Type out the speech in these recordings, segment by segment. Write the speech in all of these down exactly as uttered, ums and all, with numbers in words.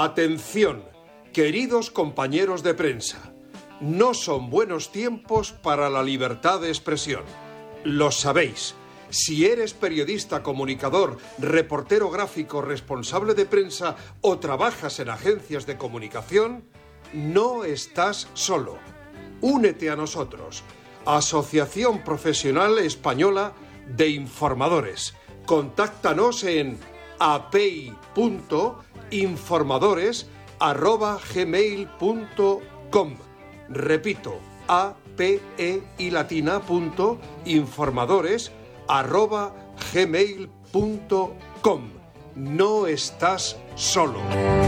Atención, queridos compañeros de prensa. No son buenos tiempos para la libertad de expresión. Lo sabéis. Si eres periodista, comunicador, reportero gráfico, responsable de prensa o trabajas en agencias de comunicación, no estás solo. Únete a nosotros. Asociación Profesional Española de Informadores. Contáctanos en apei punto informadores arroba gmail punto com. Repito, ape y latina punto informadores arroba gmail punto com. No estás solo.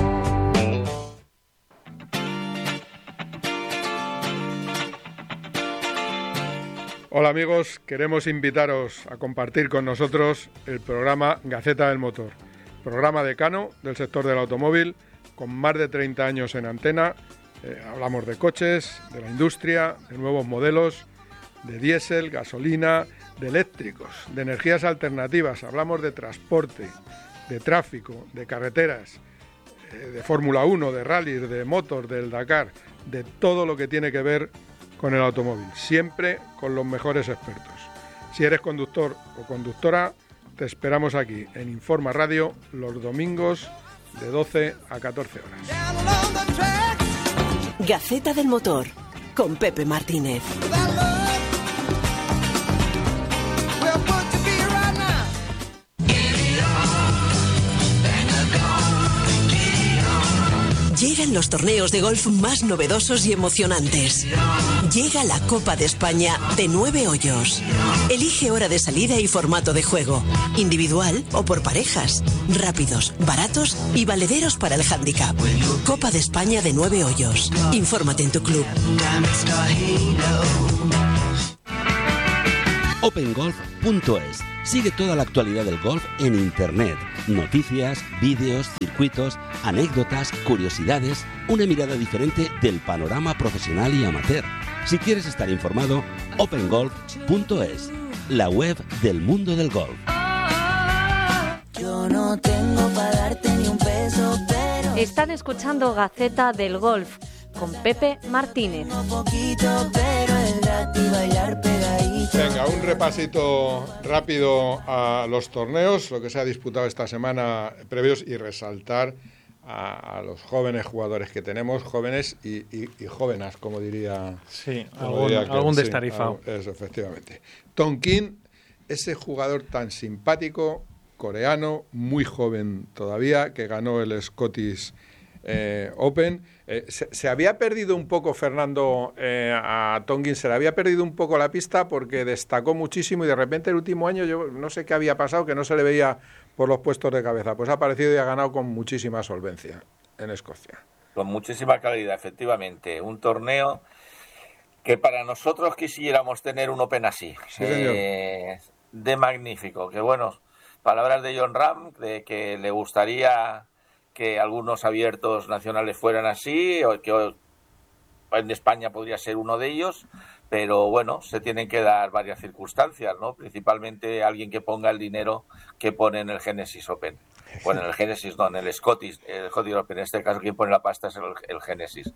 Hola amigos, queremos invitaros a compartir con nosotros el programa Gaceta del Motor, programa decano del sector del automóvil, con más de treinta años en antena. Eh, hablamos de coches, de la industria, de nuevos modelos, de diésel, gasolina, de eléctricos, de energías alternativas. Hablamos de transporte, de tráfico, de carreteras, eh, de Fórmula uno, de rally, de motor, del Dakar, de todo lo que tiene que ver con el automóvil, siempre con los mejores expertos. Si eres conductor o conductora, te esperamos aquí en Informa Radio los domingos de doce a catorce horas. Gaceta del Motor, con Pepe Martínez. Llegan los torneos de golf más novedosos y emocionantes. Llega la Copa de España de nueve hoyos. Elige hora de salida y formato de juego. Individual o por parejas. Rápidos, baratos y valederos para el handicap. Copa de España de nueve hoyos. Infórmate en tu club. open golf punto es. Sigue toda la actualidad del golf en internet. Noticias, vídeos, circuitos, anécdotas, curiosidades, una mirada diferente del panorama profesional y amateur. Si quieres estar informado, open golf punto es, la web del mundo del golf. Yo no tengo para darte ni un peso, pero están escuchando Gaceta del Golf con Pepe Martínez. Poquito, pero es gratis bailar pegadito. Venga, un repasito rápido a los torneos, lo que se ha disputado esta semana previos, y resaltar a, a los jóvenes jugadores que tenemos, jóvenes y, y, y jóvenes, como diría. Sí, como algún, diría que, algún sí, destarifado. algo, eso, efectivamente. Tonkin, ese jugador tan simpático, coreano, muy joven todavía, que ganó el Scottish eh, Open. Eh, se, se había perdido un poco, Fernando, eh, a Tonkin, se le había perdido un poco la pista porque destacó muchísimo y de repente el último año yo no sé qué había pasado, que no se le veía por los puestos de cabeza. Pues ha aparecido y ha ganado con muchísima solvencia en Escocia. Con muchísima calidad, efectivamente. Un torneo que para nosotros quisiéramos tener un Open así. Sí, señor. Eh, de magnífico. Que bueno, palabras de Jon Rahm, de que le gustaría que algunos abiertos nacionales fueran así, o que en España podría ser uno de ellos, pero bueno, se tienen que dar varias circunstancias, ¿no? Principalmente alguien que ponga el dinero que pone en el Genesis Open. Bueno, en el Genesis no, en el Scottish, el Scottish Open. En este caso quien pone la pasta es el, el Genesis.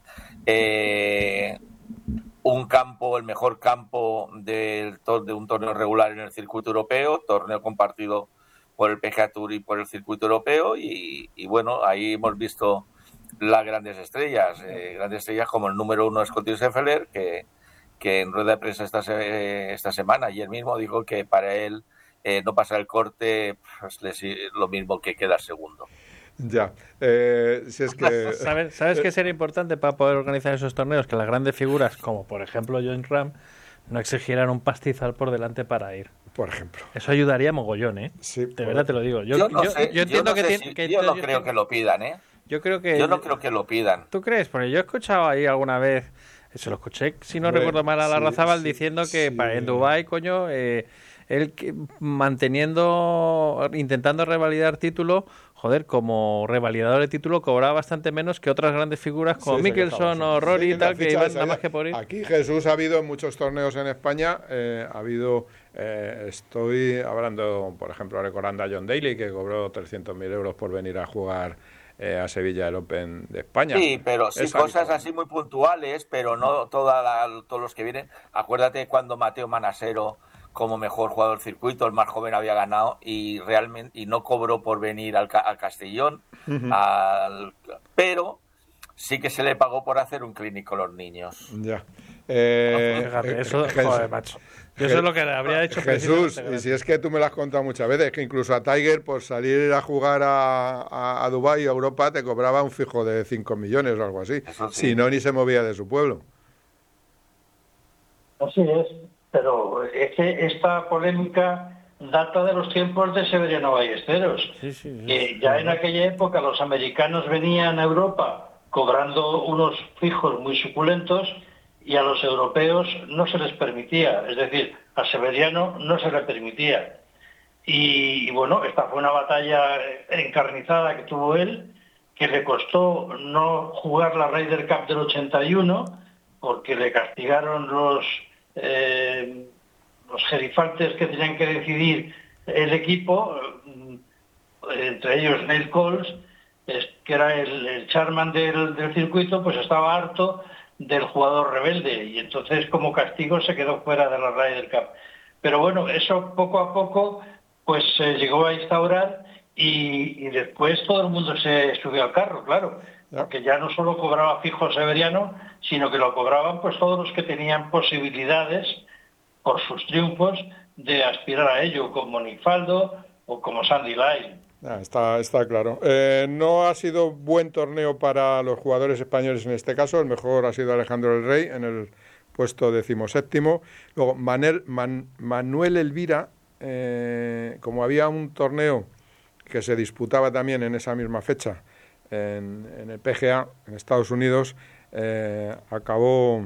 Eh, un campo, el mejor campo del, de un torneo regular en el circuito europeo, torneo compartido por el P G A Tour y por el circuito europeo, y, y bueno, ahí hemos visto las grandes estrellas, eh, grandes estrellas como el número uno Scottie Scheffler, que, que en rueda de prensa esta, esta semana, ayer mismo, dijo que para él eh, no pasar el corte pues, es lo mismo que quedar segundo. Ya, eh, si es que... ¿Sabes, ¿Sabes qué sería importante para poder organizar esos torneos? Que las grandes figuras, como por ejemplo Jon Rahm, no exigieran un pastizal por delante para ir. Por ejemplo. Eso ayudaría mogollón, ¿eh? Sí, de verdad te lo digo. Yo, yo no, yo, sé, yo entiendo yo no que, sé tiene, si, que yo no yo creo tengo, que lo pidan, ¿eh? Yo creo que yo no creo que lo pidan. ¿Tú crees? Porque yo he escuchado ahí alguna vez, se lo escuché, si no bueno, recuerdo mal, a la sí, Larrazábal sí, diciendo que sí. para en Dubái, coño, eh, él que, manteniendo, intentando revalidar título, joder, como revalidador de título cobraba bastante menos que otras grandes figuras como Sí, Mickelson o Rory y tal, que iban nada más que por ir. Aquí Jesús ha habido muchos torneos en España, eh, ha habido, eh, estoy hablando, por ejemplo, recordando a John Daly, que cobró trescientos mil euros por venir a jugar eh, a Sevilla el Open de España. Sí, pero sí, es cosas habitual. así muy puntuales, pero no toda la, todos los que vienen. Acuérdate cuando Mateo Manasero, como mejor jugador del circuito, el más joven, había ganado y realmente y no cobró por venir al, a Castellón, Uh-huh. al, pero sí que se le pagó por hacer un clínico con los niños. Ya. Eh, Fíjate, eh, eso, Jesús- joder, macho. Yo eso es lo que le habría hecho Jesús, precisamente y si es que tú me lo has contado muchas veces, que incluso a Tiger por salir a jugar a, a, a Dubái, a Europa, te cobraba un fijo de cinco millones o algo así. Eso sí. Si no, ni se movía de su pueblo. Así es, pero es que esta polémica data de los tiempos de Severiano Ballesteros. Sí, sí, sí. Que ya en aquella época los americanos venían a Europa cobrando unos fijos muy suculentos y a los europeos no se les permitía, es decir, a Severiano no se le permitía. Y, y bueno, esta fue una batalla encarnizada que tuvo él, que le costó no jugar la Ryder Cup del ochenta y uno, porque le castigaron los, eh, los gerifantes que tenían que decidir el equipo, entre ellos Neil Coles, que era el, el chairman del, del circuito, pues estaba harto del jugador rebelde y entonces como castigo se quedó fuera de la Ryder Cup. Pero bueno, eso poco a poco pues se llegó a instaurar y, y después todo el mundo se subió al carro, claro, porque ya no solo cobraba fijo Severiano, sino que lo cobraban pues todos los que tenían posibilidades por sus triunfos de aspirar a ello, como Nifaldo o como Sandy Lyle. Ah, está, está claro. Eh, no ha sido buen torneo para los jugadores españoles en este caso. El mejor ha sido Alejandro del Rey en el puesto decimoséptimo. Luego Manel, Man, Manuel Elvira, eh, como había un torneo que se disputaba también en esa misma fecha en, en el P G A en Estados Unidos, eh, acabó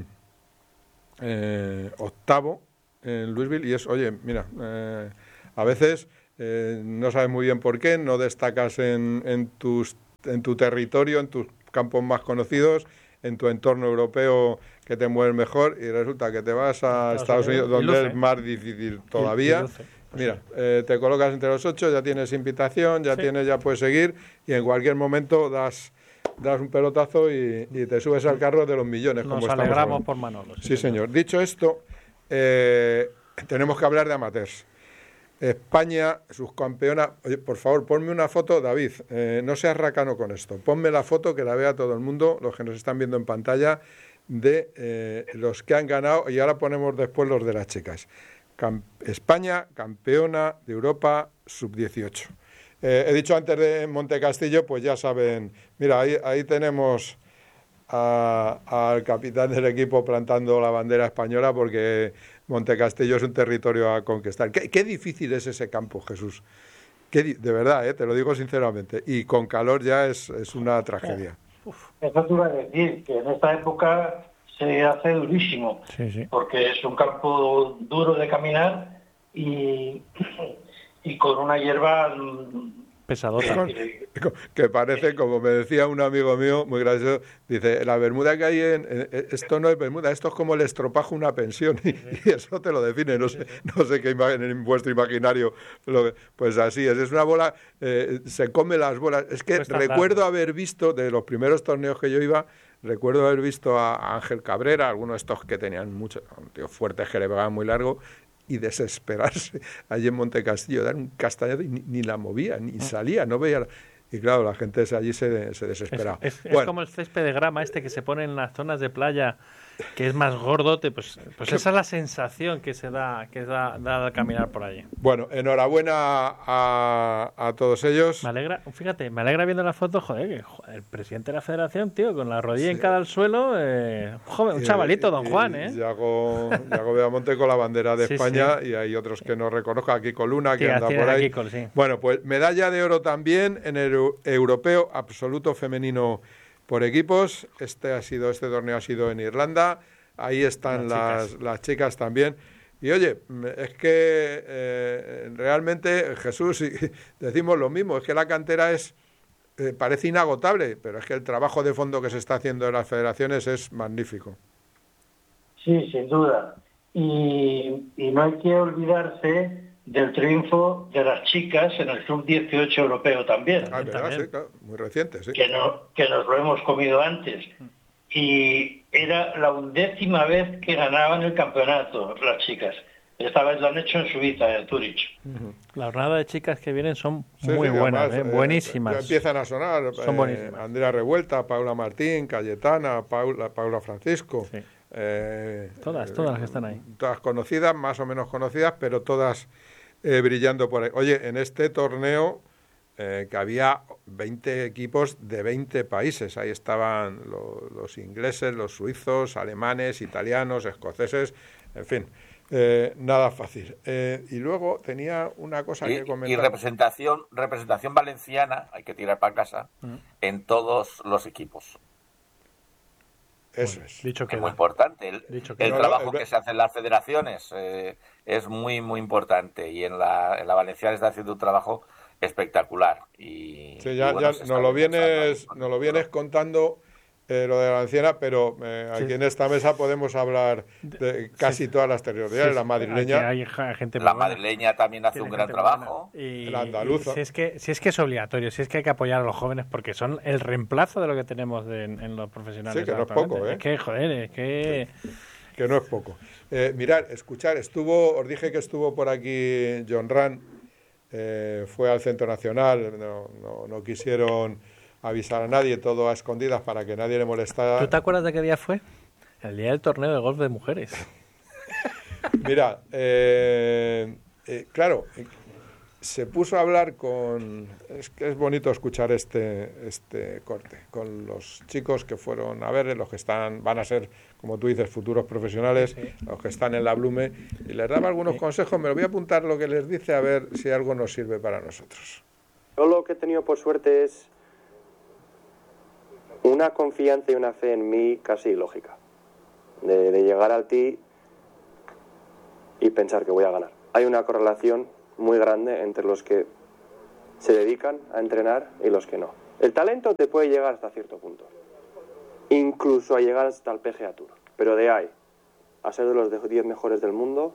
eh, octavo en Louisville y es, oye, mira, eh, a veces Eh, no sabes muy bien por qué, no destacas en, en, tus, en tu territorio, en tus campos más conocidos, en tu entorno europeo que te mueves mejor y resulta que te vas a Estados, Estados Unidos, Unidos donde es más difícil todavía. Mira, eh, te colocas entre los ocho, ya tienes invitación, ya sí. tienes, ya puedes seguir y en cualquier momento das das un pelotazo y, y te subes al carro de los millones. Nos como alegramos por Manolo. Sí, sí señor. señor. Dicho esto, eh, tenemos que hablar de amateurs. España, subcampeona. Oye, por favor, ponme una foto, David. Eh, no seas racano con esto. Ponme la foto que la vea todo el mundo, los que nos están viendo en pantalla, de eh, los que han ganado. Y ahora ponemos después los de las chicas. Cam- España, campeona de Europa, sub dieciocho. Eh, he dicho antes de Montecastillo, pues ya saben. Mira, ahí, ahí tenemos a, al capitán del equipo plantando la bandera española porque Montecastillo es un territorio a conquistar. Qué, qué difícil es ese campo, Jesús. Qué, de verdad, ¿eh? Te lo digo sinceramente. Y con calor ya es, es una tragedia. Uf. Eso te iba a decir, que en esta época se hace durísimo, sí, sí. porque es un campo duro de caminar y, y con una hierba pesadota. Que parece, como me decía un amigo mío, muy gracioso, dice, la bermuda que hay en, en... Esto no es bermuda, esto es como el estropajo una pensión, y, y eso te lo define, no sé, no sé qué imagen en vuestro imaginario, lo, pues así es, es una bola, eh, se come las bolas. Es que pues recuerdo largo. haber visto, de los primeros torneos que yo iba, recuerdo haber visto a Ángel Cabrera, algunos de estos que tenían mucho, un tío fuerte que le pegaban muy largo, y desesperarse allí en Montecastillo, dar un castañazo y ni, ni la movía, ni salía, no veía... La... Y claro, la gente allí se, se desesperaba. Es, es, bueno. es como el césped de grama este que se pone en las zonas de playa, que es más gordote, pues, pues esa es la sensación que se da, que da, da al caminar por allí. Bueno, enhorabuena a, a todos ellos. Me alegra, fíjate, me alegra viendo la foto, joder, que joder, el presidente de la federación, tío, con la rodilla sí. hincada al suelo, eh, joder, un chavalito, don Juan, ¿eh? Yago, Yago Beamonte con la bandera de sí, España sí. y hay otros que no reconozco, aquí Coluna, que sí, anda por ahí. Kiko, sí. Bueno, pues medalla de oro también en el europeo absoluto femenino por equipos. Este ha sido este torneo ha sido en Irlanda. Ahí están las, las, las chicas también. Y oye, es que eh, realmente, Jesús, y decimos lo mismo, es que la cantera es eh, parece inagotable, pero es que el trabajo de fondo que se está haciendo en las federaciones es magnífico. Sí, sin duda. Y, y no hay que olvidarse del triunfo de las chicas en el sub dieciocho europeo también. Ah, verdad, sí, claro, muy reciente, sí. Que, no, que nos lo hemos comido antes. Y era la undécima vez que ganaban el campeonato las chicas. Esta vez lo han hecho en Suiza, en Zurich. Uh-huh. La jornada de chicas que vienen son sí, muy sí, buenas, además, ¿eh? eh, buenísimas. Ya empiezan a sonar. Son eh, buenísimas. Andrea Revuelta, Paula Martín, Cayetana, Paula, Paula Francisco. Sí. Eh, todas, todas las que están ahí. Todas conocidas, más o menos conocidas, pero todas eh, brillando por ahí. Oye, en este torneo eh, que había veinte equipos de veinte países. Ahí estaban lo, los ingleses, los suizos, alemanes, italianos, escoceses, en fin. Eh, nada fácil. Eh, y luego tenía una cosa y, que comentar. Y representación, representación valenciana, hay que tirar para casa, mm. en todos los equipos. Eso es. Dicho que es muy importante. El, Dicho que el no, trabajo el... que se hace en las federaciones eh, es muy, muy importante. Y en la, en la Valenciana está haciendo un trabajo espectacular. Y, sí, ya, y bueno, ya nos lo vienes, nos lo vienes contando eh, lo de la Valenciana, pero eh, aquí sí. en esta mesa podemos hablar de casi sí. todas las territoriales. Sí, la madrileña, hay gente la madrileña también hace un gran trabajo. Y, la andaluza. Y si es que si es que es obligatorio, si es que hay que apoyar a los jóvenes porque son el reemplazo de lo que tenemos de, en, en los profesionales. Sí, que no es poco, ¿eh? Es que, joder, es que... Que no es poco. Eh, mirad, escuchar, estuvo, os dije que estuvo por aquí John Ran, eh, fue al Centro Nacional, no, no, no quisieron avisar a nadie, todo a escondidas para que nadie le molestara. ¿Tú te acuerdas de qué día fue? El día del torneo de golf de mujeres. Mira, eh, eh, claro, se puso a hablar con... Es que es bonito escuchar este este corte, con los chicos que fueron a ver, los que están van a ser, como tú dices, futuros profesionales, sí. los que están en la Blume, y les daba algunos sí. consejos. Me lo voy a apuntar lo que les dice, a ver si algo nos sirve para nosotros. Yo lo que he tenido por suerte es una confianza y una fe en mí casi ilógica, de, de llegar al tee y pensar que voy a ganar. Hay una correlación muy grande entre los que se dedican a entrenar y los que no. El talento te puede llegar hasta cierto punto, incluso a llegar hasta el P G A Tour, pero de ahí a ser de los diez mejores del mundo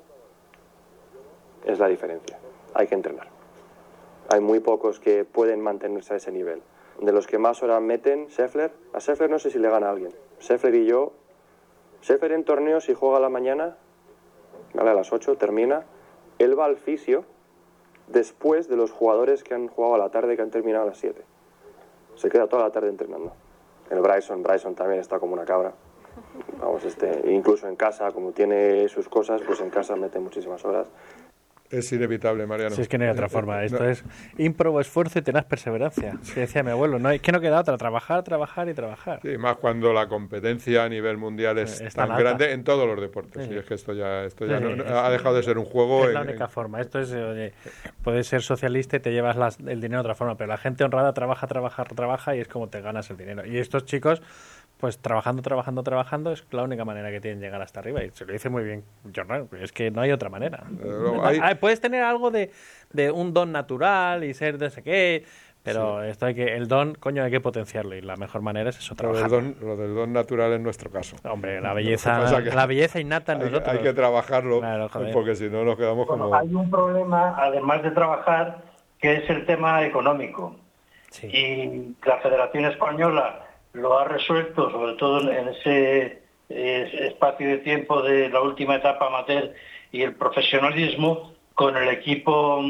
es la diferencia. Hay que entrenar. Hay muy pocos que pueden mantenerse a ese nivel. De los que más horas meten, Scheffler, a Scheffler no sé si le gana a alguien. Scheffler y yo, Scheffler en torneos, si juega a la mañana, vale, a las ocho, termina, él va al fisio después de los jugadores que han jugado a la tarde, que han terminado a las siete. Se queda toda la tarde entrenando. El Bryson, Bryson también está como una cabra. Vamos, este, incluso en casa, como tiene sus cosas, pues en casa mete muchísimas horas. Es inevitable, Mariano. Si es que no hay otra forma. Esto no. es ímprobo esfuerzo y tenaz perseverancia. Que decía mi abuelo. No hay, que no queda otra. Trabajar, trabajar y trabajar. Sí, más cuando la competencia a nivel mundial es, es tan, tan grande en todos los deportes. Sí. Y es que esto ya, esto ya sí, no, no, ha dejado de ser un juego. Es en, la única en... forma. Esto es, oye, puedes ser socialista y te llevas las, el dinero de otra forma, pero la gente honrada trabaja, trabaja, trabaja y es como te ganas el dinero. Y estos chicos, pues trabajando, trabajando, trabajando, es la única manera que tienen de llegar hasta arriba. Y se lo dice muy bien John Ran, es que no hay otra manera. No, hay... Puedes tener algo de, de un don natural y ser de no sé qué, pero sí. esto hay que, el don, coño, hay que potenciarlo y la mejor manera es eso, trabajar. Lo del don, lo del don natural en nuestro caso. Hombre, la belleza, la belleza innata en hay, nosotros. Hay que trabajarlo, claro, porque si no nos quedamos bueno, como... Hay un problema, además de trabajar, que es el tema económico. Sí. Y la Federación Española lo ha resuelto, sobre todo en ese eh, espacio de tiempo de la última etapa amateur y el profesionalismo, con el equipo,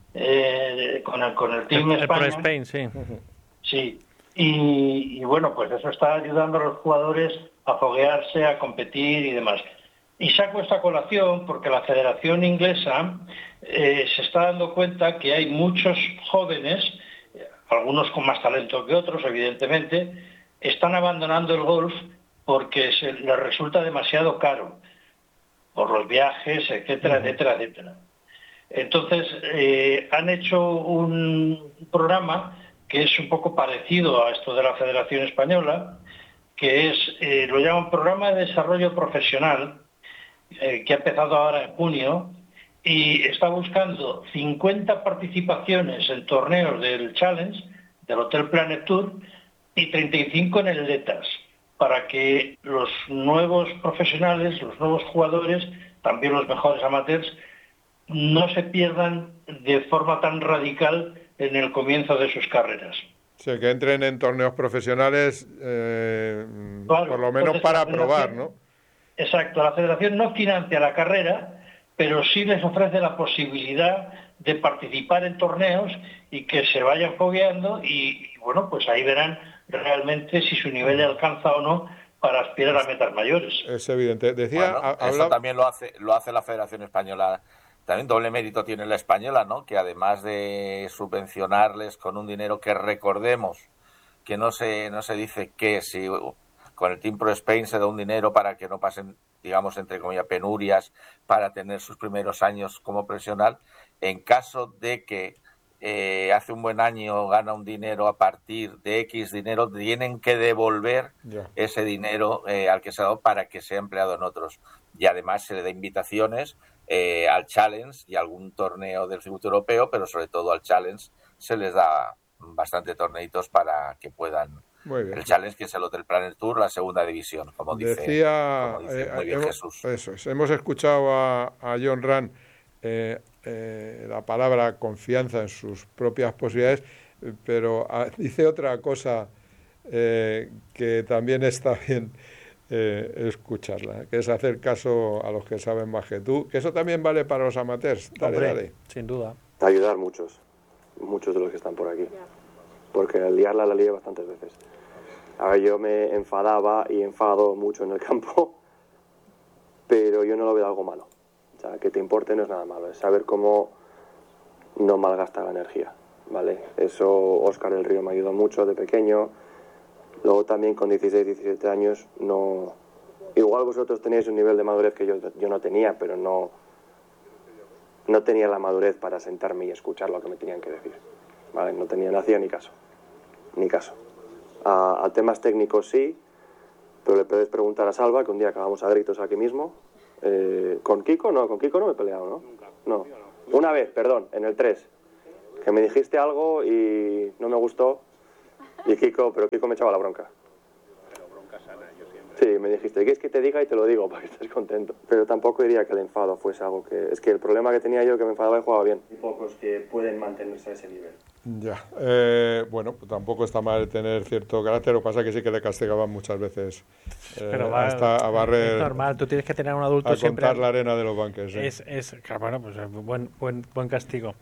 eh, con, el, con el Team el, España. El Pro Spain, sí. Sí, y, y bueno, pues eso está ayudando a los jugadores a foguearse, a competir y demás. Y saco esta colación porque la Federación Inglesa eh, se está dando cuenta que hay muchos jóvenes, algunos con más talento que otros, evidentemente, están abandonando el golf porque se les resulta demasiado caro, por los viajes, etcétera, uh-huh. etcétera, etcétera. Entonces, eh, han hecho un programa que es un poco parecido a esto de la Federación Española, que es, eh, lo llaman Programa de Desarrollo Profesional, eh, que ha empezado ahora en junio, y está buscando cincuenta participaciones en torneos del Challenge, del Hotel Planet Tour, y treinta y cinco en el Letas, para que los nuevos profesionales, los nuevos jugadores, también los mejores amateurs, no se pierdan de forma tan radical en el comienzo de sus carreras. O sea, que entren en torneos profesionales, eh, claro, por lo menos para probar, ¿no? Exacto, la federación no financia la carrera, pero sí les ofrece la posibilidad de participar en torneos y que se vayan fogueando y, y bueno, pues ahí verán realmente si su nivel le alcanza o no para aspirar a metas mayores. Es evidente. Decía, bueno, habla... eso también lo hace, lo hace la Federación Española. También doble mérito tiene la española, ¿no? Que además de subvencionarles con un dinero que recordemos que no se no se dice que si con el Team Pro Spain se da un dinero para que no pasen, digamos, entre comillas, penurias para tener sus primeros años como profesional, en caso de que eh, hace un buen año gana un dinero a partir de X dinero, tienen que devolver yeah. ese dinero eh, al que se ha dado para que sea empleado en otros. Y además se le da invitaciones eh, al Challenge y algún torneo del circuito europeo, pero sobre todo al Challenge se les da bastante torneitos para que puedan... Muy bien. El Challenge, que es el Hotel Planet Tour, la segunda división, como dice, Decía, como dice eh, muy bien hemos, Jesús. Eso es. Hemos escuchado a, a Jon Rahm eh, eh, la palabra confianza en sus propias posibilidades, pero ah, dice otra cosa eh, que también está bien eh, escucharla, que es hacer caso a los que saben más que tú, que eso también vale para los amateurs. Dale, Hombre, dale. Sin duda. Ayudar muchos, muchos de los que están por aquí, porque al liarla la lié bastantes veces. A ver, yo me enfadaba y enfado mucho en el campo, pero yo no lo veo algo malo. O sea, que te importe no es nada malo, es saber cómo no malgastar la energía, ¿vale? Eso Óscar del Río me ayudó mucho de pequeño. Luego también con dieciséis, diecisiete años, no... Igual vosotros tenéis un nivel de madurez que yo, yo no tenía, pero no, no tenía la madurez para sentarme y escuchar lo que me tenían que decir, ¿vale? No tenía, no hacía ni caso, ni caso. A, a temas técnicos sí, pero le puedes preguntar a Salva, que un día acabamos a gritos aquí mismo. Eh, ¿Con Kiko? No, con Kiko no me he peleado, ¿no? No. Una vez, perdón, en el tres, que me dijiste algo y no me gustó, y Kiko, pero Kiko me echaba la bronca. Pero bronca sana, yo siempre. Sí, me dijiste, ¿quieres que te diga? Y te lo digo para que estés contento. Pero tampoco diría que el enfado fuese algo que... Es que el problema que tenía yo que me enfadaba y jugaba bien. Y pocos que pueden mantenerse a ese nivel. Ya, eh, bueno, pues tampoco está mal tener cierto carácter, lo que pasa es que sí que le castigaban muchas veces eh, Pero va, hasta a barrer, es normal, tú tienes que tener un adulto a siempre... contar la arena de los banques. ¿Eh? Es, es, bueno, pues buen, buen, buen castigo.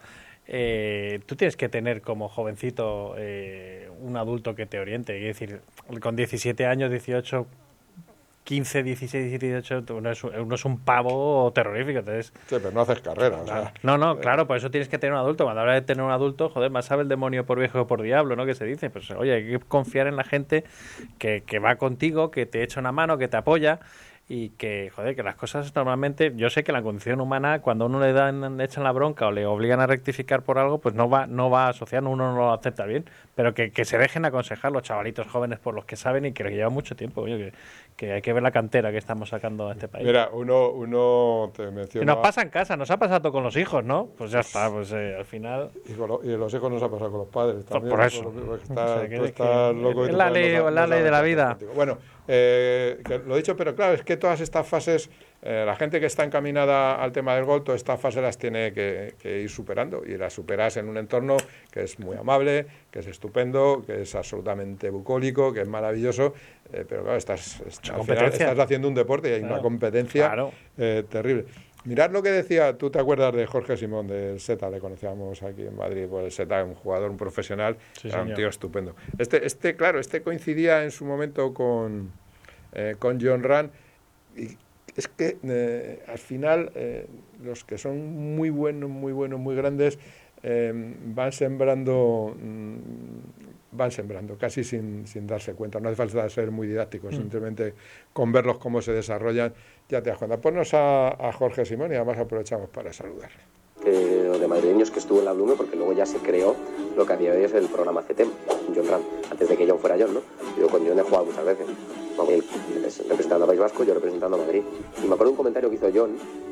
Eh, tú tienes que tener como jovencito eh, un adulto que te oriente, es decir, con diecisiete años, dieciocho... quince, dieciséis, dieciocho, uno es, uno es un pavo terrorífico. Entonces, sí, pero no haces carrera. O sea, no, no, claro, por eso tienes que tener un adulto. Cuando hablas de tener un adulto, joder, más sabe el demonio por viejo que por diablo, ¿no? Que se dice. Pues oye, hay que confiar en la gente que, que va contigo, que te echa una mano, que te apoya. Y que, joder, que las cosas normalmente, yo sé que la condición humana, cuando uno le dan, le echan la bronca o le obligan a rectificar por algo, pues no va, no va a asociar, uno no lo acepta bien, pero que, que se dejen aconsejar los chavalitos jóvenes por los que saben y que llevan mucho tiempo, oye, que, que hay que ver la cantera que estamos sacando a este país. Mira, uno, uno te menciona... Y nos pasa en casa, nos ha pasado con los hijos, ¿no? Pues ya está, pues eh, al final... Y, con lo, y los hijos nos ha pasado con los padres también. Por eso. Por está, o sea, que, tú estás que, loco. Es la ley, no, la no ley de la vida. Contigo. Bueno, eh, que lo he dicho, pero claro, es que todas estas fases, eh, la gente que está encaminada al tema del golf, todas estas fases las tiene que, que ir superando. Y las superas en un entorno que es muy amable, que es estupendo, que es absolutamente bucólico, que es maravilloso. Eh, pero claro, estás, estás, al final estás haciendo un deporte y hay claro. una competencia claro. eh, terrible. Mirad lo que decía, tú te acuerdas de Jorge Simón, del Seta, le conocíamos aquí en Madrid, pues el Seta, un jugador, un profesional, sí, era un tío estupendo. Este, este, claro, este coincidía en su momento con, eh, con Jon Rahm, y es que eh, al final eh, los que son muy buenos, muy buenos, muy grandes, eh, van sembrando... Mmm, van sembrando, casi sin, sin darse cuenta. No hace falta ser muy didácticos, mm. simplemente con verlos cómo se desarrollan, ya te das cuenta. Ponnos a, a Jorge Simón y además aprovechamos para saludarle. Que lo de madrileños que estuvo en la Blume, porque luego ya se creó lo que a día de hoy es el programa C T E M, Jon Rahm, antes de que Jon fuera Jon, ¿no? Yo con Jon he jugado muchas veces, él representando a País Vasco, yo representando a Madrid. Y me acuerdo un comentario que hizo Jon,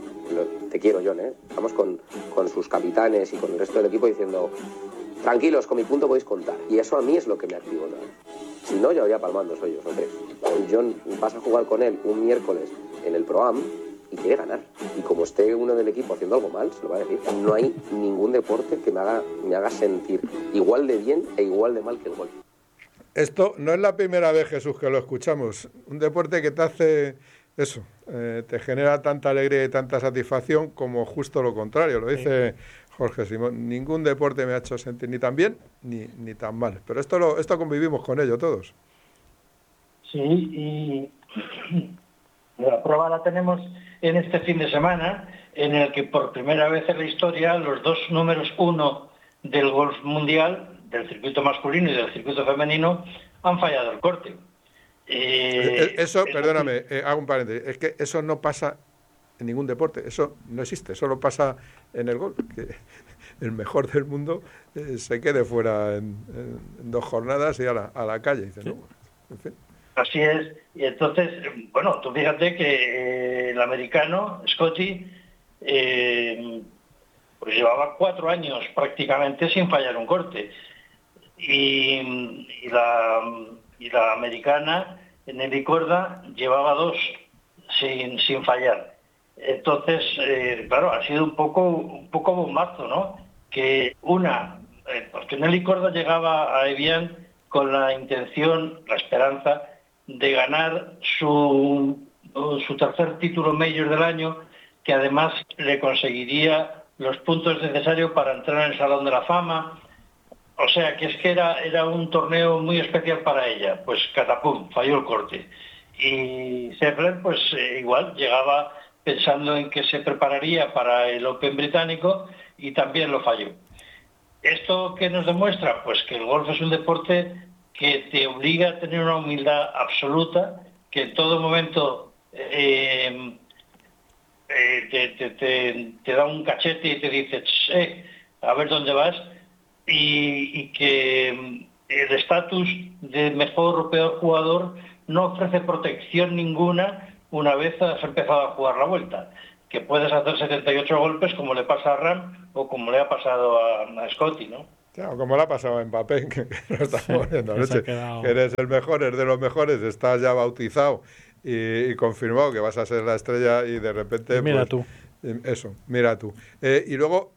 te quiero Jon, ¿eh? Vamos con, con sus capitanes y con el resto del equipo diciendo... Tranquilos, con mi punto podéis contar. Y eso a mí es lo que me activó. ¿No? Si no, yo habría palmando dos hoyos o tres. John, vas a jugar con él un miércoles en el Pro-Am y quiere ganar. Y como esté uno del equipo haciendo algo mal, se lo va a decir. No hay ningún deporte que me haga, me haga sentir igual de bien e igual de mal que el golf. Esto no es la primera vez, Jesús, que lo escuchamos. Un deporte que te hace eso, eh, te genera tanta alegría y tanta satisfacción como justo lo contrario. Lo dice Jorge Simón. Ningún deporte me ha hecho sentir ni tan bien ni, ni tan mal. Pero esto, lo, esto convivimos con ello todos. Sí, y la prueba la tenemos en este fin de semana, en el que por primera vez en la historia los dos números uno del golf mundial, del circuito masculino y del circuito femenino, han fallado el corte. Eh, eso, perdóname, eh, hago un paréntesis, es que eso no pasa en ningún deporte, eso no existe, solo pasa en el golf, que el mejor del mundo eh, se quede fuera en, en, en dos jornadas y a la, a la calle. Dice, ¿sí? No, en fin. Así es, y entonces, bueno, tú fíjate que eh, el americano, Scotty, eh, pues llevaba cuatro años prácticamente sin fallar un corte. Y, y, la, y la americana, Nelly Korda, llevaba dos sin, sin fallar. Entonces, eh, claro, ha sido un poco, un poco bombazo, ¿no? Que una, eh, porque Nelly Korda llegaba a Evian con la intención, la esperanza, de ganar su, su tercer título mayor del año, que además le conseguiría los puntos necesarios para entrar en el Salón de la Fama. O sea, que es que era, era un torneo muy especial para ella. Pues catapum, falló el corte. Y Scheffler, pues eh, igual, llegaba pensando en que se prepararía para el Open británico y también lo falló. ¿Esto qué nos demuestra? Pues que el golf es un deporte que te obliga a tener una humildad absoluta, que en todo momento eh, eh, te, te, te, te da un cachete y te dice, eh, a ver dónde vas, y, y que el estatus de mejor o peor jugador no ofrece protección ninguna una vez has empezado a jugar la vuelta, que puedes hacer setenta y ocho golpes como le pasa a Ram o como le ha pasado a, a Scotty, ¿no? Claro, como le ha pasado a Mbappé, que, que lo estamos viendo anoche, quedado... que eres el mejor, eres de los mejores, estás ya bautizado y, y confirmado que vas a ser la estrella y de repente... Mira pues, tú. Eso, mira tú. Eh, y luego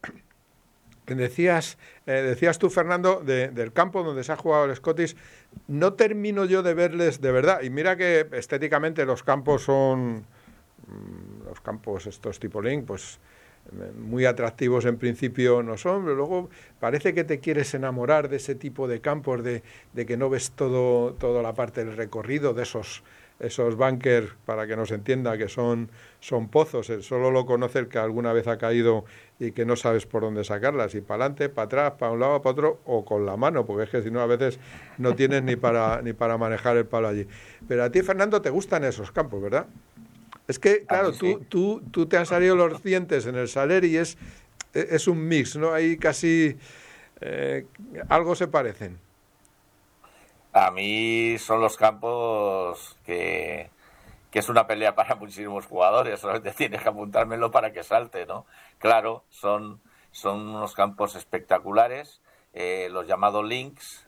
decías eh, decías tú, Fernando, de, del campo donde se ha jugado el Scottish, no termino yo de verles de verdad. Y mira que estéticamente los campos son... Los campos estos tipo Link, pues... muy atractivos en principio no son, pero luego parece que te quieres enamorar de ese tipo de campos, de, de que no ves todo toda la parte del recorrido, de esos esos bunkers, para que nos entienda, que son, son pozos, solo lo conoce el que alguna vez ha caído y que no sabes por dónde sacarlas, y para adelante, para atrás, para un lado, para otro, o con la mano, porque es que si no a veces no tienes ni para, ni para manejar el palo allí. Pero a ti, Fernando, te gustan esos campos, ¿verdad? Es que, claro, sí. tú, tú, tú te han salido los dientes en el saler y es, es un mix, ¿no? Ahí casi eh, algo se parecen. A mí son los campos que, que es una pelea para muchísimos jugadores, solamente tienes que apuntármelo para que salte, ¿no? Claro, son, son unos campos espectaculares, eh, los llamados links,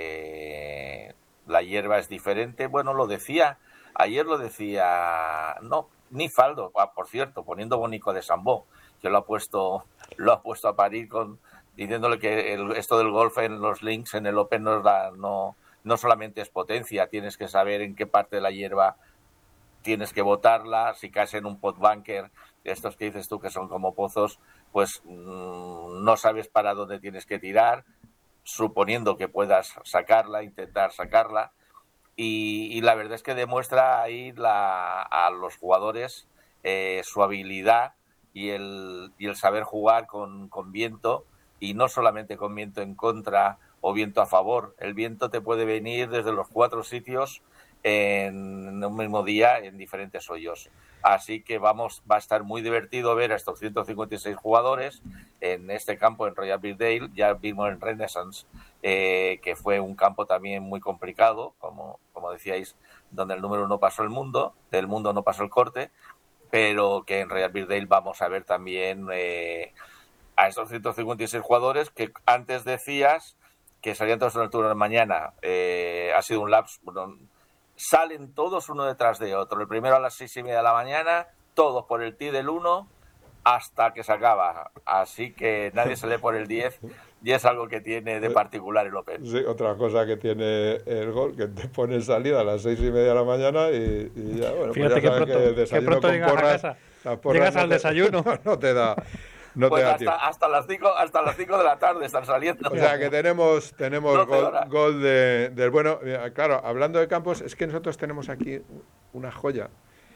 que la hierba es diferente. Bueno, lo decía... Ayer lo decía, no, ni Faldo, ah, por cierto, poniendo Bonico de Sambó, que lo ha puesto, lo ha puesto a parir con diciéndole que el, esto del golf en los links en el Open no, da, no, no solamente es potencia, tienes que saber en qué parte de la hierba tienes que botarla, si caes en un pot bunker, estos que dices tú que son como pozos, pues mmm, no sabes para dónde tienes que tirar, suponiendo que puedas sacarla, intentar sacarla. Y, y la verdad es que demuestra ahí la, a los jugadores eh, su habilidad y el, y el saber jugar con, con viento, y no solamente con viento en contra o viento a favor. El viento te puede venir desde los cuatro sitios en un mismo día en diferentes hoyos. Así que vamos, va a estar muy divertido ver a estos ciento cincuenta y seis jugadores en este campo en Royal Birkdale. Ya vimos en Renaissance eh, que fue un campo también muy complicado, como, como decíais, donde el número uno pasó el mundo, del mundo no pasó el corte, pero que en Royal Birkdale vamos a ver también eh, a estos ciento cincuenta y seis jugadores que antes decías que salían todos en el turno de mañana. Eh, ha sido un lapso... Bueno, salen todos uno detrás de otro. El primero a las seis y media de la mañana, todos por el tee del uno, hasta que se acaba. Así que nadie se lee por el diez y es algo que tiene de particular el Open. Sí, otra cosa que tiene el golf, que te pone salida a las seis y media de la mañana y, y ya, bueno, fíjate pues ya que sabes pronto, que el desayuno que pronto con llegas porras, a casa, las porras llegas no al te, desayuno. No, no te da, no pues te da hasta, tiempo. hasta las cinco, hasta las cinco de la tarde están saliendo. O sea que tenemos, tenemos gol, gol de, del bueno. Claro, hablando de campos, es que nosotros tenemos aquí una joya,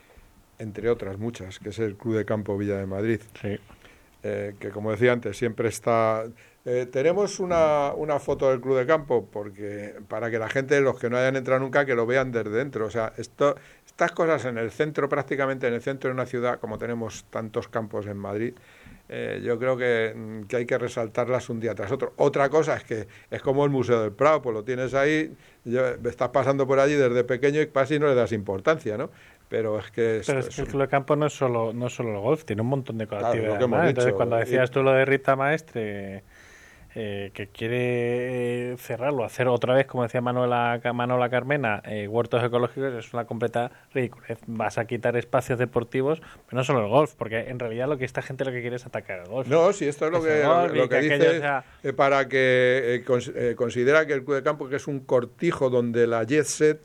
entre otras muchas, que es el Club de Campo Villa de Madrid. Sí. Eh, que como decía antes, siempre está... Eh, tenemos una, una foto del Club de Campo, porque para que la gente, los que no hayan entrado nunca, que lo vean desde dentro. O sea, esto, estas cosas en el centro, prácticamente en el centro de una ciudad, como tenemos tantos campos en Madrid, eh, yo creo que, que hay que resaltarlas un día tras otro. Otra cosa es que es como el Museo del Prado, pues lo tienes ahí, yo, estás pasando por allí desde pequeño y casi no le das importancia, ¿no? Pero es que... Pero es que el Club de Campo no es solo no es solo el golf, tiene un montón de Claro, actividades. lo que hemos más. dicho. Entonces, cuando decías Y- tú lo de Rita Maestre, eh, que quiere eh, cerrarlo, hacer otra vez, como decía Manuela, Manuela Carmena, eh, huertos ecológicos, es una completa ridiculez. Vas a quitar espacios deportivos, pero no solo el golf, porque en realidad lo que esta gente lo que quiere es atacar el golf. No, si esto es lo Es que, el lo, golf que- y lo que que dice aquello es, sea- eh, para que eh, cons- eh, considera que el Club de Campo, que es un cortijo donde la jet set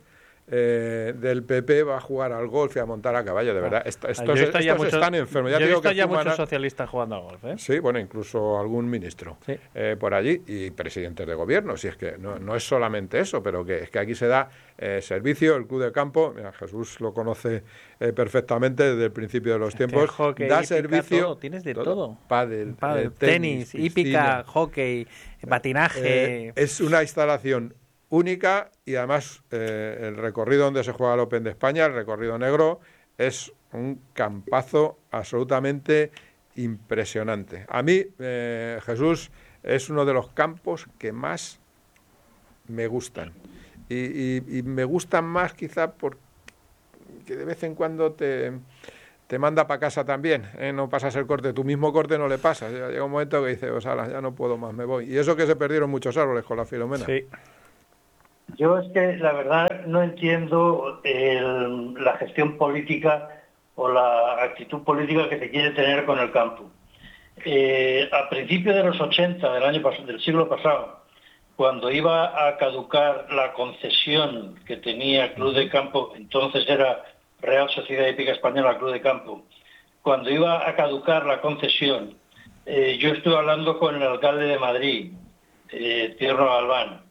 eh, del P P va a jugar al golf y a montar a caballo, de verdad. Est- Yo estos he visto ya estos muchos- están enfermos. Ya yo he te digo visto que ya fuman muchos a- socialistas jugando al golf, ¿eh? Sí, bueno, incluso algún ministro Sí. eh, por allí y presidentes de gobierno. Si es que no, no es solamente eso, pero que es que aquí se da eh, servicio, el Club de Campo. Mira, Jesús lo conoce eh, perfectamente desde el principio de los tiempos. hockey, da hípica, servicio. todo, tienes de todo. Pádel, Pádel, eh, tenis, tenis, hípica, piscina. hockey, patinaje. Eh, es una instalación única y además eh, el recorrido donde se juega el Open de España, el recorrido negro, es un campazo absolutamente impresionante. A mí, eh, Jesús, es uno de los campos que más me gustan. Y, y- y me gustan más quizá porque de vez en cuando te... te manda para casa también, ¿eh? No pasas el corte, tu mismo corte no le pasas. Ya llega un momento que dices, Osala, ya no puedo más, me voy. Y eso que se perdieron muchos árboles con la Filomena. Sí. Yo es que la verdad no entiendo el- la gestión política o la actitud política que se quiere tener con el campo. Eh, a principios de los ochenta del año pas- del siglo pasado, cuando iba a caducar la concesión que tenía el Club de Campo, entonces era Real Sociedad Hípica Española Club de Campo, cuando iba a caducar la concesión, eh, yo estuve hablando con el alcalde de Madrid, eh, Tierno Galván,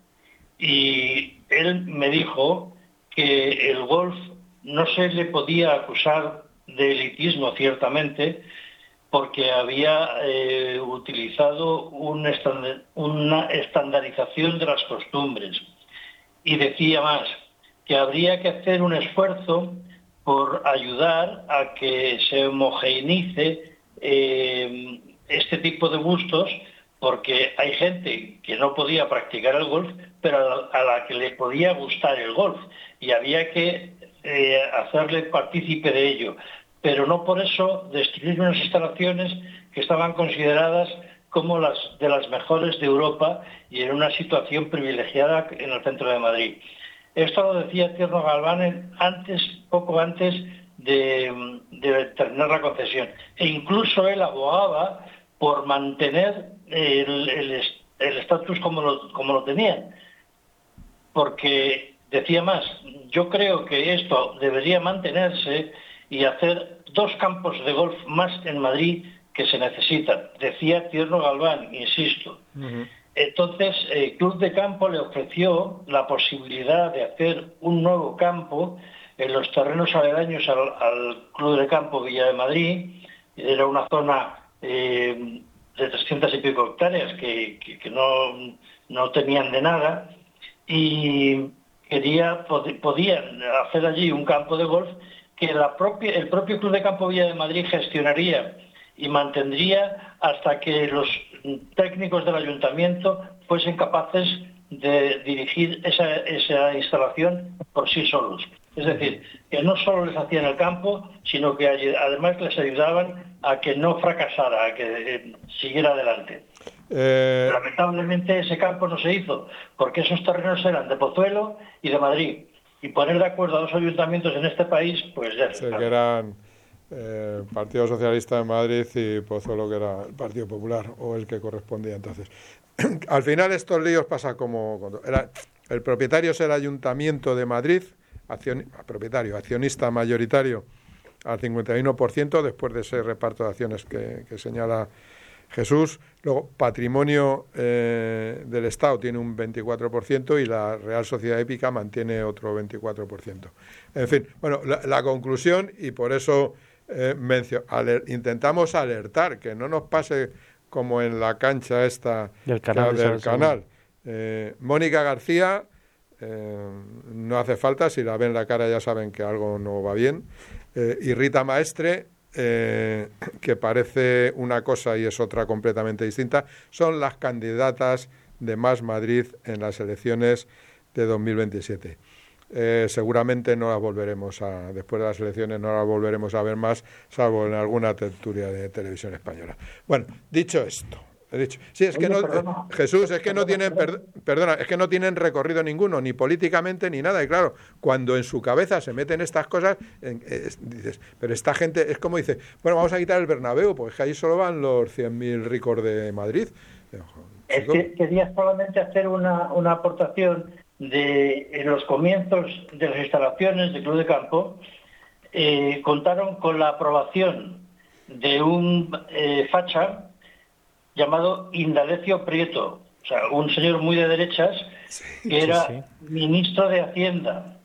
y él me dijo que el golf no se le podía acusar de elitismo, ciertamente, porque había eh, utilizado un estándar- una estandarización de las costumbres. Y decía más, que habría que hacer un esfuerzo por ayudar a que se homogeneice eh, este tipo de gustos, porque hay gente que no podía practicar el golf, pero a la, a la que le podía gustar el golf, y había que eh, hacerle partícipe de ello, pero no por eso destruir unas instalaciones que estaban consideradas como las de las mejores de Europa y en una situación privilegiada en el centro de Madrid. Esto lo decía Tierno Galván en- antes, poco antes de, de terminar la concesión. E incluso él abogaba por mantener el el es- el estatus como lo, como lo tenían. Porque decía más, yo creo que esto debería mantenerse y hacer dos campos de golf más en Madrid que se necesitan. Decía Tierno Galván, insisto. Entonces, el Club de Campo le ofreció la posibilidad de hacer un nuevo campo en los terrenos aledaños al, al Club de Campo Villa de Madrid. Era una zona eh, de trescientas y pico hectáreas que, que- que no, no tenían de nada y quería pod- podían hacer allí un campo de golf que la propia, el propio Club de Campo Villa de Madrid gestionaría y mantendría hasta que los técnicos del ayuntamiento fuesen capaces de dirigir esa, esa instalación por sí solos. Es decir, que no solo les hacían el campo, sino que ay- además les ayudaban a que no fracasara, a que eh, siguiera adelante. Eh, Lamentablemente ese campo no se hizo, porque esos terrenos eran de Pozuelo y de Madrid. Y poner de acuerdo a dos ayuntamientos en este país, pues ya sé está. que eran eh, Partido Socialista de Madrid y Pozuelo, que era el Partido Popular, o el que correspondía entonces. Al final estos líos pasa como... Era, el propietario es el Ayuntamiento de Madrid, accion, propietario, accionista mayoritario al cincuenta y uno por ciento, después de ese reparto de acciones que, que señala Jesús. Luego, patrimonio eh, del Estado tiene un veinticuatro por ciento y la Real Sociedad Hípica mantiene otro veinticuatro por ciento. En fin, bueno, la, la conclusión, y por eso eh, mencio, aler, intentamos alertar, que no nos pase como en la cancha esta del canal. Que, del canal. Eh, Mónica García, eh, no hace falta, si la ven la cara ya saben que algo no va bien. Eh, y Rita Maestre, eh, que parece una cosa y es otra completamente distinta, son las candidatas de Más Madrid en las elecciones de dos mil veintisiete. Eh, seguramente no las volveremos a, después de las elecciones no las volveremos a ver más, salvo en alguna tertulia de televisión española. Bueno, dicho esto, he dicho, sí, es que no, eh, Jesús, es que no tienen, per, perdona, es que no tienen recorrido ninguno, ni políticamente ni nada, y claro, cuando en su cabeza se meten estas cosas, eh, eh, dices, pero esta gente, es como dice, bueno, vamos a quitar el Bernabéu, porque es que ahí solo van los cien mil ricos de Madrid. Es que quería solamente hacer una, una aportación de en los comienzos de las instalaciones del Club de Campo, eh, contaron con la aprobación de un eh, facha llamado Indalecio Prieto, o sea, un señor muy de derechas, sí, que era sí, sí. ministro de Hacienda,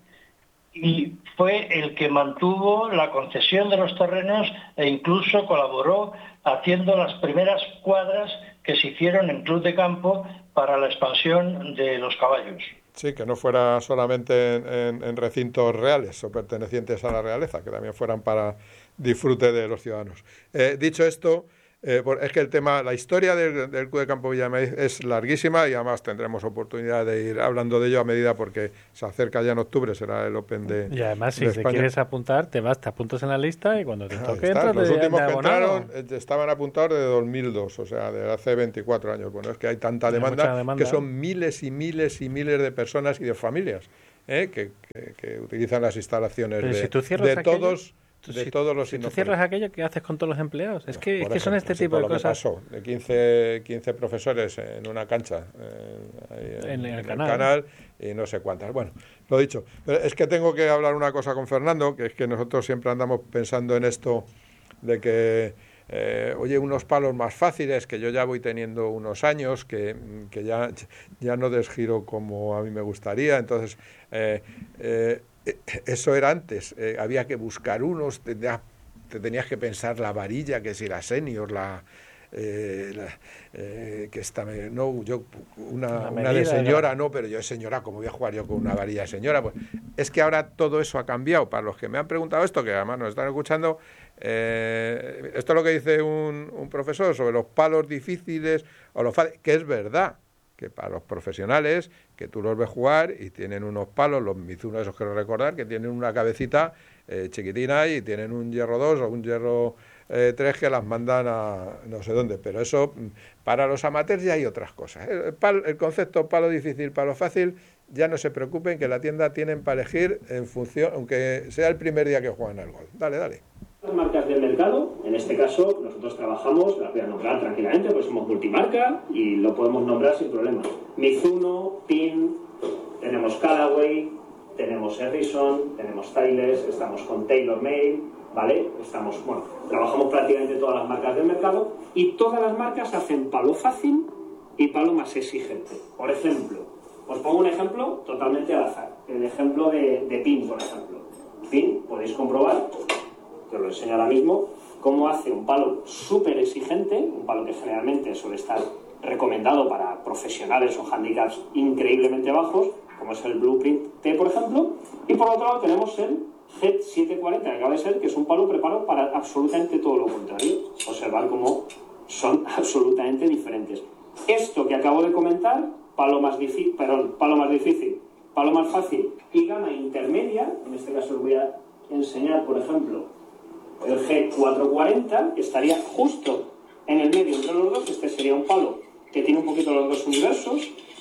y fue el que mantuvo la concesión de los terrenos e incluso colaboró haciendo las primeras cuadras que se hicieron en Club de Campo para la expansión de los caballos. Sí, que no fuera solamente en, en, en recintos reales o pertenecientes a la realeza, que también fueran para disfrute de los ciudadanos. Eh, dicho esto, eh, es que el tema, la historia del, del Club de Campo Villamediz es larguísima y además tendremos oportunidad de ir hablando de ello a medida porque se acerca ya en octubre, será el Open de Y además, si de te España. quieres apuntar, te vas, te apuntas en la lista y cuando te toque Está, entras los de, últimos de que abonado. entraron estaban apuntados de dos mil dos, o sea, de hace veinticuatro años. Bueno, es que hay tanta demanda, mucha demanda que son miles y miles y miles de personas y de familias ¿eh? que, que, que utilizan las instalaciones Pero de, si tú cierras de aquello, todos tú, de si, todos los si tú cierras aquello, ¿qué haces con todos los empleados? Es que, es que ejemplo, son este si tipo de lo que cosas. Pasó, de quince, quince profesores en una cancha eh, ahí en, en, el, en el canal. canal y no sé cuántas. Bueno, lo dicho. Pero es que tengo que hablar una cosa con Fernando, que es que nosotros siempre andamos pensando en esto de que Eh, oye, unos palos más fáciles, que yo ya voy teniendo unos años, que, que ya, ya no desgiro como a mí me gustaría, entonces eh, eh, eso era antes, eh, había que buscar unos, te, te tenías que pensar la varilla, que si la senior, la... Eh, la, eh, que está no yo una, una de señora de la... no pero yo de señora, ¿cómo voy a jugar yo con una varilla de señora? Pues es que ahora todo eso ha cambiado. Para los que me han preguntado esto, que además nos están escuchando, eh, esto es lo que dice un, un profesor sobre los palos difíciles o los que es verdad, que para los profesionales que tú los ves jugar y tienen unos palos, los Mizuno esos quiero recordar, que tienen una cabecita eh, chiquitina y tienen un hierro dos o un hierro Eh, tres que las mandan a no sé dónde, pero eso para los amateurs ya hay otras cosas. El, pal, el concepto palo difícil, palo fácil, ya no se preocupen, que la tienda tienen para elegir en función, aunque sea el primer día que juegan al golf. Dale, dale. Las marcas del mercado, en este caso nosotros trabajamos, las voy a nombrar tranquilamente, pues somos multimarca y lo podemos nombrar sin problema. Mizuno, Pin, tenemos Callaway, tenemos Harrison, tenemos Tiles, estamos con TaylorMade, ¿vale? Estamos, bueno, trabajamos prácticamente todas las marcas del mercado y todas las marcas hacen palo fácil y palo más exigente. Por ejemplo, os pongo un ejemplo totalmente al azar. El ejemplo de, de Pin, por ejemplo. Pin, podéis comprobar, que os lo enseño ahora mismo, cómo hace un palo súper exigente, un palo que generalmente suele estar recomendado para profesionales o handicaps increíblemente bajos, como es el Blueprint T, por ejemplo, y por otro lado tenemos el G E T setecientos cuarenta, que acaba de ser, que es un palo preparado para absolutamente todo lo contrario. Observar cómo son absolutamente diferentes. Esto que acabo de comentar, palo más difícil, perdón, palo más difícil, palo más fácil y gama intermedia, en este caso os voy a enseñar, por ejemplo, el G cuatrocientos cuarenta, que estaría justo en el medio entre los dos. Este sería un palo que tiene un poquito los dos universos,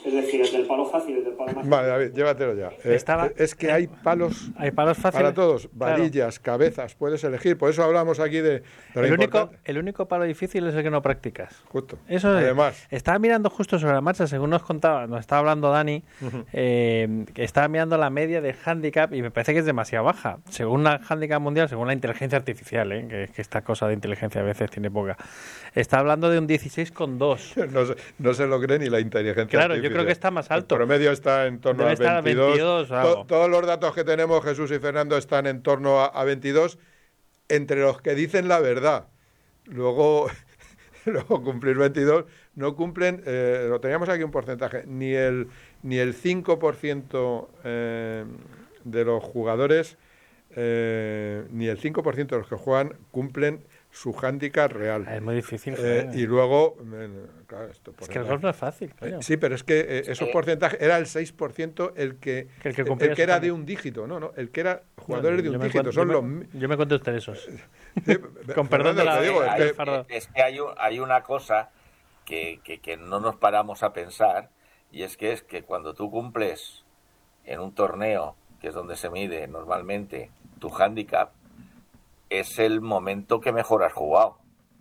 Es decir, el del palo fácil, el del palo más Vale, David, llévatelo ya. Eh, Estaba- es que hay palos, Hay palos fáciles. para todos, Claro. varillas, cabezas, puedes elegir. Por eso hablamos aquí de, de lo El único, importante. el único palo difícil es el que no practicas. Justo. Eso es. Además. Estaba mirando justo sobre la marcha, según nos contaba, nos estaba hablando Dani, Ujú. eh, que estaba mirando la media de handicap y me parece que es demasiado baja. Según la handicap mundial, según la inteligencia artificial, eh, que, que esta cosa de inteligencia a veces tiene poca, está hablando de un dieciséis coma dos. No se, no se lo cree ni la inteligencia Claro, yo artificial. creo que está más alto. El promedio está en torno Debe a estar a veintidós. veintidós o algo. To- todos los datos que tenemos, Jesús y Fernando, están en torno a, a veintidós, entre los que dicen la verdad. Luego, luego cumplir veintidós, no cumplen, eh, lo teníamos aquí un porcentaje, ni el, ni el cinco por ciento eh, de los jugadores, eh, ni el cinco por ciento de los que juegan cumplen su hándicap real. Es muy difícil. Eh, joder. y luego, eh, claro, esto Es que el golf no es fácil. coño. Eh, sí, pero es que eh, esos porcentajes, era el seis por ciento el que, Que el que el cumplía que su era de hándicap. un dígito, no, no, el que era jugadores Yo de un me dígito, cuento- son yo los... me- mi- Yo me cuento entre esos. Sí, Con perdón de Fernando, la... te digo, es Hay- que- del fardo. es que hay, un- hay una cosa que, que, que no nos paramos a pensar, y es que es que cuando tú cumples en un torneo, que es donde se mide normalmente tu handicap, es el momento que mejor has jugado.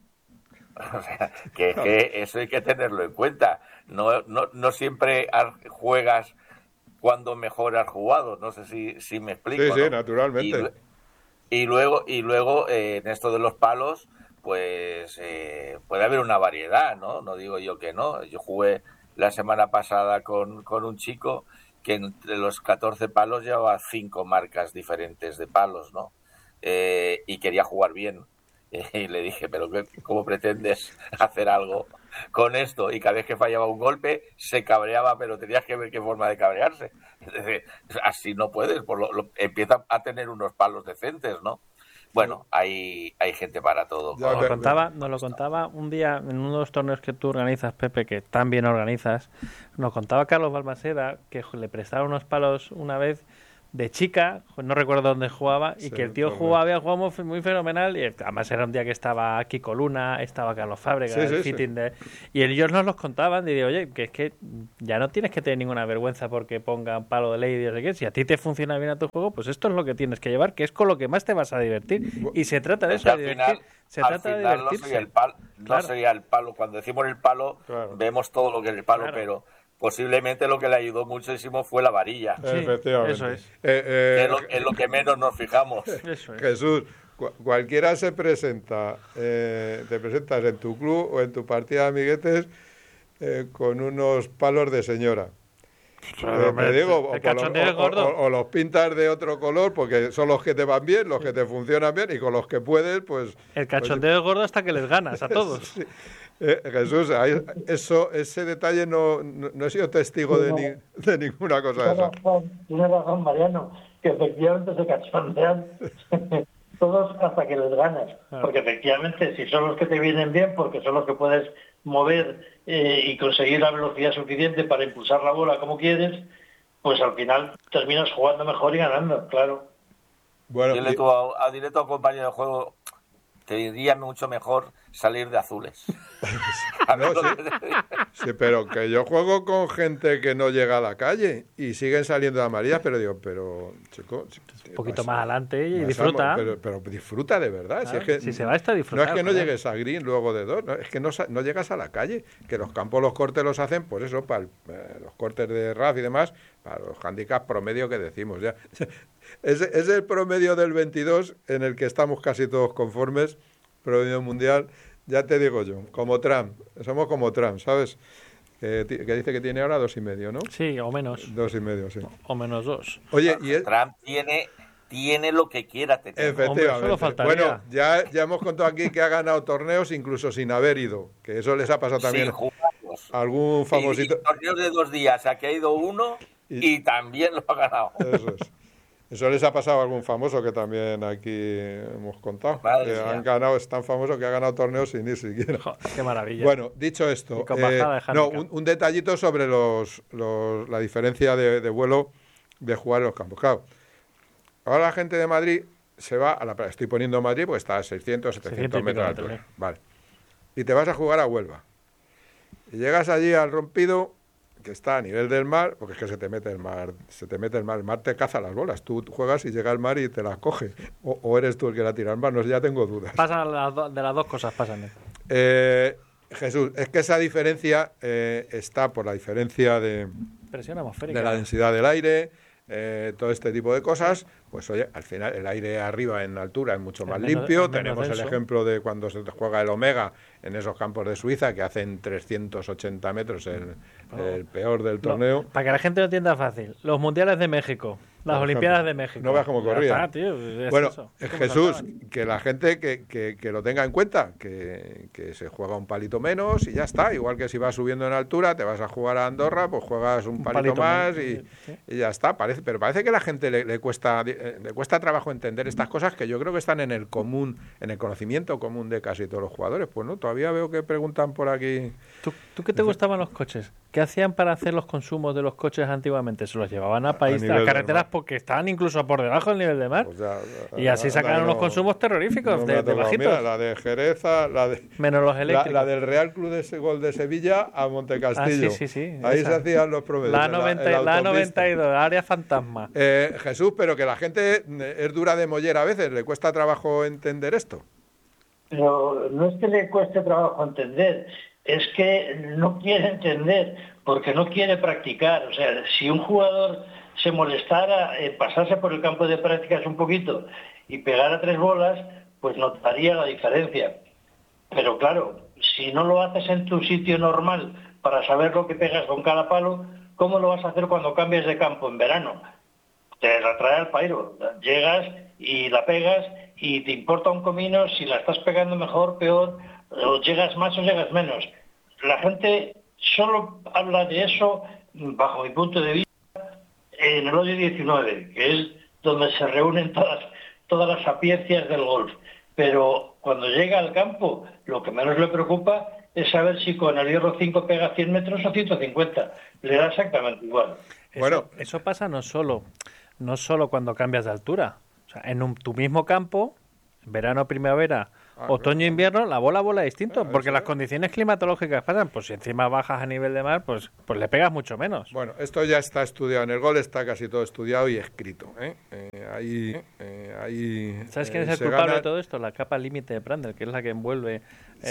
O sea, que, que eso hay que tenerlo en cuenta. No, no, no siempre has- juegas cuando mejor has jugado. No sé si, si me explico. Sí, sí, ¿no? naturalmente. Y, lue- y luego, y luego eh, en esto de los palos, pues eh, puede haber una variedad, ¿no? No digo yo que no. Yo jugué la semana pasada con, con un chico que entre los catorce palos llevaba cinco marcas diferentes de palos, ¿no? Eh, y quería jugar bien. Y le dije, pero qué- ¿cómo pretendes hacer algo con esto? Y cada vez que fallaba un golpe se cabreaba, pero tenías que ver qué forma de cabrearse. Es decir, así no puedes, por lo, lo- empieza a tener unos palos decentes, ¿no? Bueno, hay, hay gente para todo. Ya, Nos pero- contaba, nos lo contaba un día en uno de los torneos que tú organizas, Pepe, que tan bien organizas. Nos contaba Carlos Balmaseda que le prestaron unos palos una vez de chica, no recuerdo dónde jugaba, y Sí, que el tío pues, jugaba, había jugado muy, muy fenomenal, y además era un día que estaba Kiko Luna, estaba Carlos Fábrega, Sí, el sí, sí. fitting de... Y ellos nos los contaban, y digo, oye, que es que ya no tienes que tener ninguna vergüenza porque pongan palo de ley y no sé qué, si a ti te funciona bien a tu juego, pues esto es lo que tienes que llevar, que es con lo que más te vas a divertir, y se trata de Es eso, que de al final, divertir, se al trata de final no divertirse. sería el palo, no Claro. sería el palo. Cuando decimos el palo, Claro. vemos todo lo que es el palo, Claro. pero posiblemente lo que le ayudó muchísimo fue la varilla, Sí, Efectivamente. eso es. Eh, eh, que es lo, es lo que menos nos fijamos. Eso es. Jesús, cu- cualquiera se presenta, eh, te presentas en tu club o en tu partida de amiguetes eh, con unos palos de señora. Claro, Eh, hombre, te digo, el o, por lo- cachondeo es o- gordo. o- o los pintas de otro color porque son los que te van bien, los que te funcionan bien y con los que puedes, pues... El cachondeo es gordo hasta que les ganas a todos. Sí. Eh, Jesús, ahí- eso, ese detalle no, no, no he sido testigo de, ni- de ninguna cosa de Tiene eso. razón, tiene razón, Mariano, que efectivamente se cachondean todos hasta que les ganas. Porque efectivamente, si son los que te vienen bien, porque son los que puedes mover eh, y conseguir la velocidad suficiente para impulsar la bola como quieres, pues al final terminas jugando mejor y ganando, claro. Bueno, Dile y- tú a, a- dile tú a un compañero de juego, te diría mucho mejor salir de azules. No, sí. Sí, pero que yo juego con gente que no llega a la calle y siguen saliendo de amarillas, pero digo, pero, chico... Un poquito más adelante y Vas a- disfruta. Pero, pero disfruta de verdad. Si, Claro, es que, si se va esto a no disfrutar, es que no joder. llegues a green luego de dos, no, es que no, sa- no llegas a la calle. Que los campos, los cortes los hacen, pues eso, para el- eh, los cortes de R A F y demás, para los handicaps promedio que decimos ya. Es, es el promedio del veintidós en el que estamos casi todos conformes, promedio mundial. Ya te digo yo, como Trump, somos como Trump, ¿sabes? Que, ti- que dice que tiene ahora dos y medio, ¿no? Sí, o menos. Dos y medio, sí. O menos dos. Oye, y es, Trump tiene, tiene lo que quiera tener. efectivamente. Hombre, solo faltaría. Bueno, ya, ya hemos contado aquí que ha ganado torneos incluso sin haber ido, que eso les ha pasado también Sin jugarlos. a algún Y, y famosito. torneos de dos días, aquí ha ido uno Y- y también lo ha ganado. Eso es. Eso les ha pasado a algún famoso que también aquí hemos contado. Madre Que mía. han ganado, es tan famoso que ha ganado torneos sin ir siquiera. Jo, qué maravilla. Bueno, dicho esto, Y con eh, bajada de no, handicap. un, un detallito sobre los, los- la diferencia de, de vuelo de jugar en los campos. Claro, ahora la gente de Madrid se va a la playa. Estoy poniendo Madrid porque está a seiscientos, setecientos seiscientos y pico metros de metros, altura. Vale. Y te vas a jugar a Huelva. Y llegas allí al rompido, que está a nivel del mar, porque es que se te mete el mar, se te mete el mar, el mar te caza las bolas, tú juegas y llega al mar y te las coge, o, o eres tú el que la tira al mar, no sé, ya tengo dudas. Pasan las do, de las dos cosas, pasan. Eh, Jesús, es que esa diferencia eh, está por la diferencia de, presión atmosférica, de la densidad del aire, eh, todo este tipo de cosas, pues oye, al final el aire arriba en altura es mucho más menos, limpio. menos Tenemos denso. el ejemplo de cuando se juega el Omega en esos campos de Suiza, que hacen trescientos ochenta metros, el, oh. el peor del torneo. No, para que la gente lo entienda fácil, los mundiales de México, las Por Olimpiadas ejemplo, de México. No veas cómo corría. Está, tío, es bueno, eso. Jesús, saltaban? que la gente que, que, que lo tenga en cuenta, que, que se juega un palito menos y ya está. Igual que si vas subiendo en altura, te vas a jugar a Andorra, pues juegas un, un palito, palito más y, ¿sí? y ya está. Parece, pero parece que a la gente le, le cuesta le cuesta trabajo entender estas cosas que yo creo que están en el común, en el conocimiento común de casi todos los jugadores. Pues no, todavía veo que preguntan por aquí. ¿Tú, tú qué te gustaban los coches? ¿Qué hacían para hacer los consumos de los coches antiguamente? Se los llevaban a país, a, a carreteras porque estaban incluso por debajo del nivel del mar. Pues ya, y así sacaron no, unos consumos terroríficos no de, de bajitos. Mira, la de Jerez, la de menos los eléctricos. La, la del Real Club de Gol de Sevilla a Montecastillo. Ah, sí, sí, sí. Ahí esa. se hacían los promedios. La, noventa, la, la noventa y dos, área fantasma. Eh, Jesús, pero que la gente es dura de mollera a veces, le cuesta trabajo entender esto. Pero no es que le cueste trabajo entender, es que no quiere entender, porque no quiere practicar. O sea, si un jugador se molestara en pasarse por el campo de prácticas un poquito y pegara tres bolas, pues notaría la diferencia. Pero claro, si no lo haces en tu sitio normal para saber lo que pegas con cada palo, ¿cómo lo vas a hacer cuando cambies de campo en verano? Te la trae al pairo. Llegas y la pegas y te importa un comino si la estás pegando mejor, peor, o llegas más o llegas menos. La gente solo habla de eso, bajo mi punto de vista, en el hoyo diecinueve, que es donde se reúnen todas, todas las sapiencias del golf. Pero cuando llega al campo, lo que menos le preocupa es saber si con el hierro cinco pega cien metros o ciento cincuenta. Le da exactamente igual. Eso, bueno, eso pasa no solo, no solo cuando cambias de altura. O sea, en un, tu mismo campo, verano, primavera, ah, otoño, invierno, la bola bola distinto, claro, porque las condiciones climatológicas pasan, pues si encima bajas a nivel de mar, pues, pues le pegas mucho menos. Bueno, esto ya está estudiado, en el gol está casi todo estudiado y escrito. ¿eh? Eh, ahí, eh, ahí, ¿Sabes quién eh, es el culpable gana... de todo esto? La capa límite de Prandtl, que es la que envuelve